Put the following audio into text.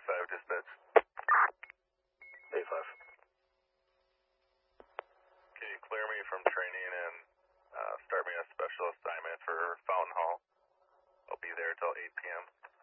A5 dispatch. A5. Can you clear me from training and start me a special assignment for Fountain Hall? I'll be there till 8 p.m.